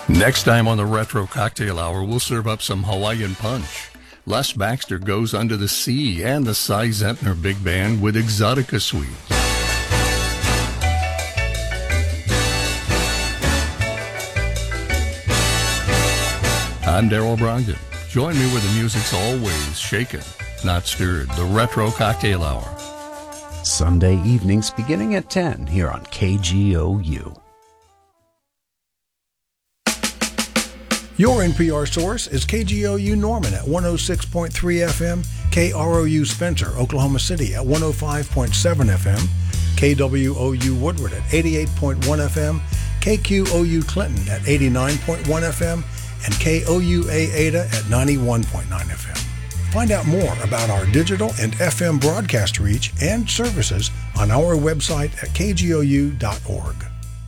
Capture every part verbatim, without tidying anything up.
Next time on the Retro Cocktail Hour, we'll serve up some Hawaiian punch. Les Baxter goes under the sea and the Cy Zentner Big Band with Exotica Suite. I'm Daryl Brogdon. Join me where the music's always shaken, not stirred. The Retro Cocktail Hour. Sunday evenings beginning at ten here on K G O U. Your N P R source is K G O U Norman at one oh six point three F M, K R O U Spencer, Oklahoma City at one oh five point seven F M, K W O U Woodward at eighty-eight point one F M, K Q O U Clinton at eighty-nine point one F M, and K O U A Ada at ninety-one point nine F M. Find out more about our digital and F M broadcast reach and services on our website at K G O U dot org.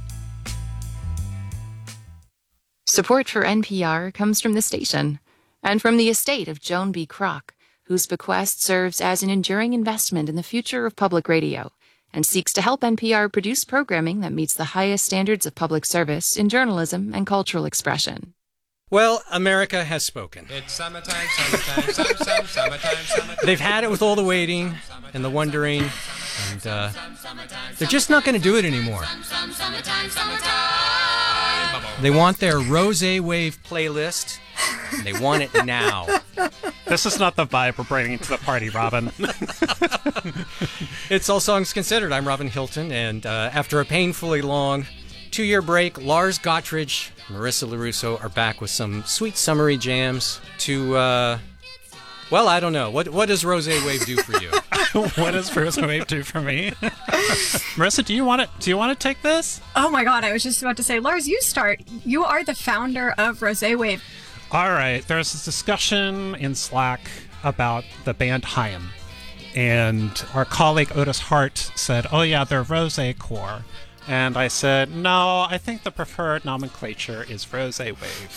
Support for N P R comes from the station and from the estate of Joan B. Kroc, whose bequest serves as an enduring investment in the future of public radio and seeks to help N P R produce programming that meets the highest standards of public service in journalism and cultural expression. Well, America has spoken. It's summertime, summertime, summer, summer, summertime, summertime. They've had it with all the waiting and the wondering, and uh, they're just not going to do it anymore. They want their Rosé Wave playlist. And they want it now. This is not the vibe we're bringing to the party, Robin. It's All Songs Considered. I'm Robin Hilton, and uh, after a painfully long two-year break, Lars Gottridge, Marissa LaRusso are back with some sweet summery jams to, uh, well, I don't know. What what does Rosé Wave do for you? What does Rosé Wave do for me? Marissa, do you want to do you want to take this? Oh my God, I was just about to say, Lars, you start. You are the founder of Rosé Wave. All right, there's this discussion in Slack about the band Haim, and our colleague Otis Hart said, "Oh yeah, they're Rosé Core." And I said, no, I think the preferred nomenclature is Rosé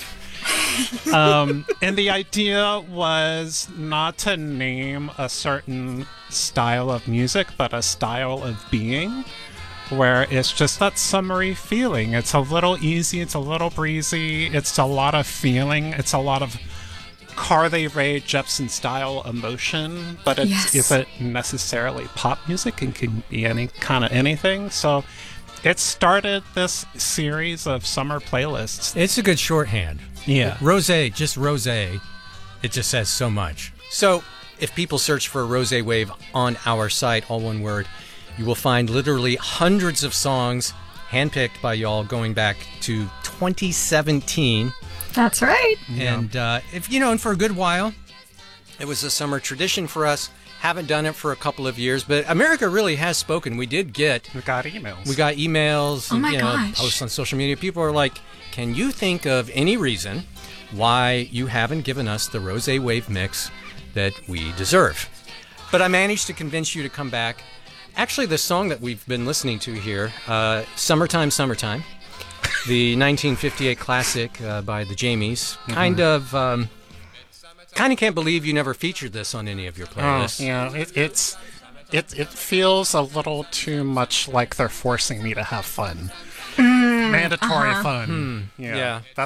Wave. um, and the idea was not to name a certain style of music, but a style of being, where it's just that summery feeling. It's a little easy, it's a little breezy, it's a lot of feeling, it's a lot of Carly Rae Jepsen-style emotion, but it Yes. isn't necessarily pop music. It can be any kind of anything. So it started this series of summer playlists. It's a good shorthand. Yeah. Rosé, just Rosé, it just says so much. So if people search for Rosé Wave on our site, all one word, you will find literally hundreds of songs handpicked by y'all going back to twenty seventeen. That's right. And uh, if you know, and for a good while, it was a summer tradition for us. Haven't done it for a couple of years, but America really has spoken. We did get We got emails. we got emails, Oh and, my you know, gosh. posts on social media. People are like, "Can you think of any reason why you haven't given us the Rosé Wave mix that we deserve?" But I managed to convince you to come back. Actually, the song that we've been listening to here, uh, "Summertime, Summertime," the nineteen fifty-eight classic uh, by the Jamies, kind of. Um, Kind of can't believe you never featured this on any of your playlists. Oh, yeah, it, it's it it feels a little too much like they're forcing me to have fun. Mandatory fun. Hmm. Yeah, Yeah. that's